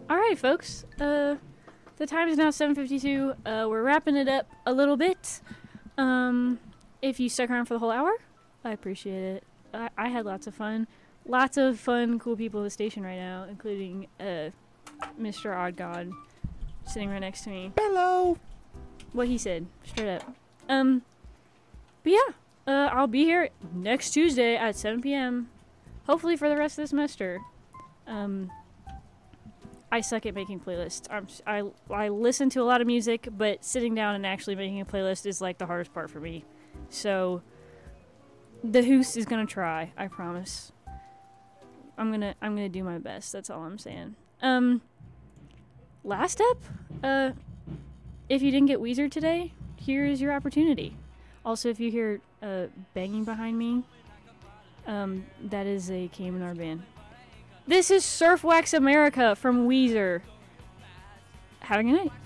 All right, folks. The time is now 7:52. We're wrapping it up a little bit. If you stuck around for the whole hour, I appreciate it. I had lots of fun. Lots of fun, cool people at the station right now, including Mr. Odd God sitting right next to me. Hello. What he said, straight up. But yeah, I'll be here next Tuesday at 7 p.m. Hopefully for the rest of the semester. I suck at making playlists. I listen to a lot of music, but sitting down and actually making a playlist is like the hardest part for me. So the Hoos is gonna try. I promise. I'm gonna do my best. That's all I'm saying. Last step. If you didn't get Weezer today, here is your opportunity. Also, if you hear banging behind me, that is a KMNR band. This is Surf Wax America from Weezer. Have a good night.